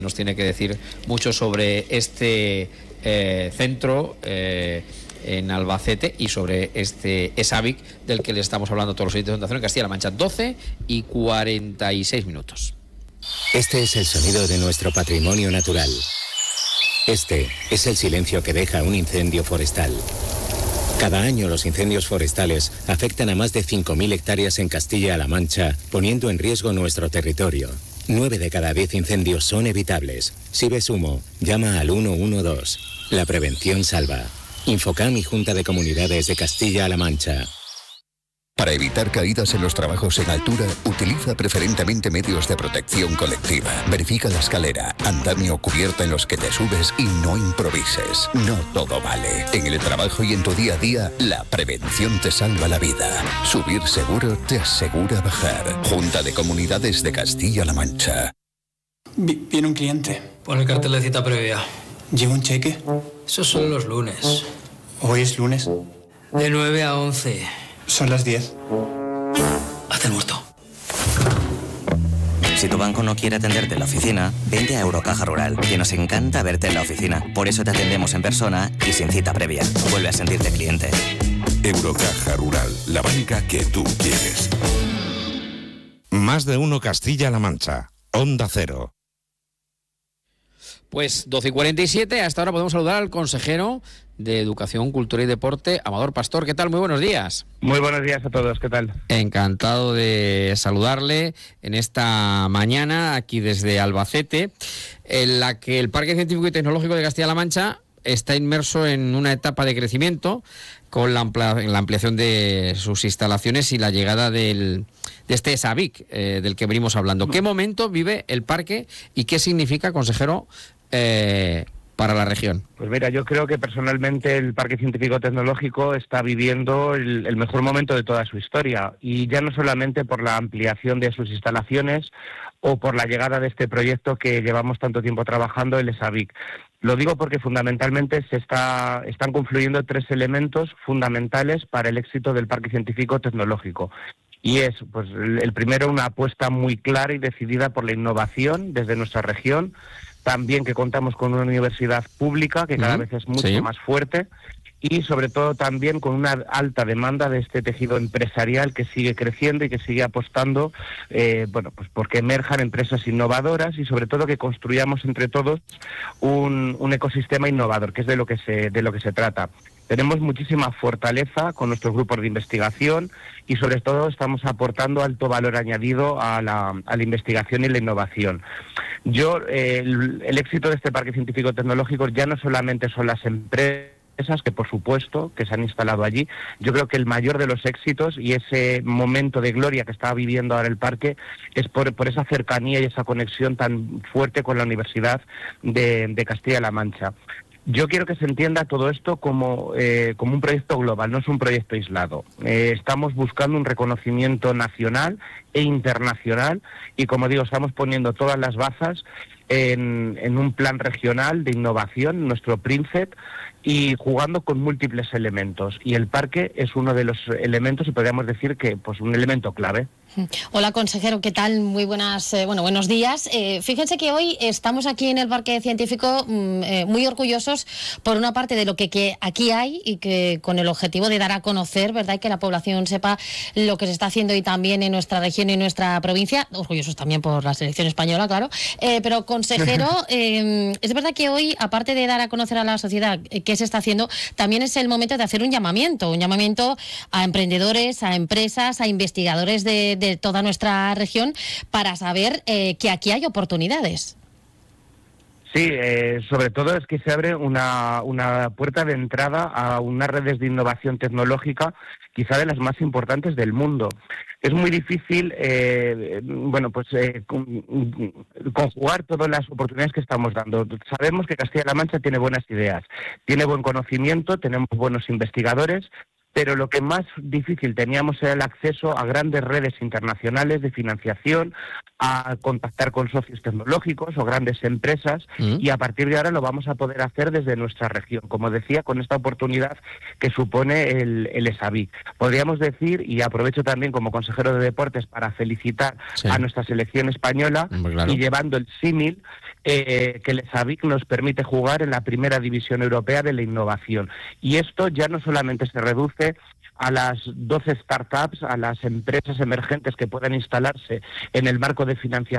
Nos tiene que decir mucho sobre este centro en Albacete y sobre este ESABIC del que le estamos hablando todos los oyentes de Onda Cero en Castilla-La Mancha. 12:46. Este es el sonido de nuestro patrimonio natural. Este es el silencio que deja un incendio forestal. Cada año los incendios forestales afectan a más de 5.000 hectáreas en Castilla-La Mancha, poniendo en riesgo nuestro territorio. 9 de cada 10 incendios son evitables. Si ves humo, llama al 112. La prevención salva. Infocam y Junta de Comunidades de Castilla-La Mancha. Para evitar caídas en los trabajos en altura, utiliza preferentemente medios de protección colectiva. Verifica la escalera, andamio o cubierta en los que te subes y no improvises. No todo vale. En el trabajo y en tu día a día, la prevención te salva la vida. Subir seguro te asegura bajar. Junta de Comunidades de Castilla-La Mancha. Viene un cliente. Pon el cartel de cita previa. ¿Lleva un cheque? Esos son los lunes. ¿Hoy es lunes? De 9 a 11. Son las 10. Hazte el muerto. Si tu banco no quiere atenderte en la oficina, vente a Eurocaja Rural, que nos encanta verte en la oficina. Por eso te atendemos en persona y sin cita previa. Vuelve a sentirte cliente. Eurocaja Rural, la banca que tú quieres. Más de uno Castilla-La Mancha. Onda Cero. Pues 12:47, hasta ahora podemos saludar al consejero de Educación, Cultura y Deporte, Amador Pastor. ¿Qué tal? Muy buenos días. Muy buenos días a todos, ¿qué tal? Encantado de saludarle en esta mañana aquí desde Albacete, en la que el Parque Científico y Tecnológico de Castilla-La Mancha está inmerso en una etapa de crecimiento con la ampliación de sus instalaciones y la llegada de este ESABIC del que venimos hablando. ¿Qué momento vive el parque y qué significa, consejero, para la región? Pues mira, yo creo que personalmente el Parque Científico Tecnológico está viviendo el mejor momento de toda su historia, y ya no solamente por la ampliación de sus instalaciones o por la llegada de este proyecto que llevamos tanto tiempo trabajando, el ESABIC. Lo digo porque fundamentalmente están confluyendo 3 elementos fundamentales para el éxito del Parque Científico Tecnológico. Y es, pues, el primero, una apuesta muy clara y decidida por la innovación desde nuestra región. También que contamos con una universidad pública que cada vez es mucho más fuerte, y sobre todo también con una alta demanda de este tejido empresarial que sigue creciendo y que sigue apostando pues porque emerjan empresas innovadoras, y sobre todo que construyamos entre todos un ecosistema innovador, que es de lo que se trata. Tenemos muchísima fortaleza con nuestros grupos de investigación y sobre todo estamos aportando alto valor añadido a la investigación y la innovación. El éxito de este Parque Científico Tecnológico ya no solamente son las empresas que por supuesto que se han instalado allí. Yo creo que el mayor de los éxitos y ese momento de gloria que está viviendo ahora el parque es por esa cercanía y esa conexión tan fuerte con la Universidad de Castilla-La Mancha. Yo quiero que se entienda todo esto como un proyecto global, no es un proyecto aislado. Estamos buscando un reconocimiento nacional e internacional y, como digo, estamos poniendo todas las bazas en un plan regional de innovación, nuestro PRINCEP, y jugando con múltiples elementos. Y el parque es uno de los elementos, y podríamos decir que pues un elemento clave. Hola, consejero, ¿qué tal? Muy buenos días. Fíjense que hoy estamos aquí en el Parque Científico muy orgullosos, por una parte, de lo que aquí hay, y que con el objetivo de dar a conocer, ¿verdad?, y que la población sepa lo que se está haciendo y también en nuestra región y en nuestra provincia. Orgullosos también por la selección española, claro. Pero, consejero, es verdad que hoy, aparte de dar a conocer a la sociedad qué se está haciendo, también es el momento de hacer un llamamiento a emprendedores, a empresas, a investigadores de toda nuestra región, para saber que aquí hay oportunidades. Sí, sobre todo es que se abre una puerta de entrada a unas redes de innovación tecnológica quizá de las más importantes del mundo. Es muy difícil conjugar todas las oportunidades que estamos dando. Sabemos que Castilla-La Mancha tiene buenas ideas, tiene buen conocimiento, tenemos buenos investigadores, pero lo que más difícil teníamos era el acceso a grandes redes internacionales de financiación, a contactar con socios tecnológicos o grandes empresas, y a partir de ahora lo vamos a poder hacer desde nuestra región, como decía, con esta oportunidad que supone el ESABIC. Podríamos decir, y aprovecho también como consejero de deportes para felicitar a nuestra selección española, y llevando el símil, que el ESABIC nos permite jugar en la primera división europea de la innovación. Y esto ya no solamente se reduce a las 12 startups, a las empresas emergentes que puedan instalarse en el marco de financiación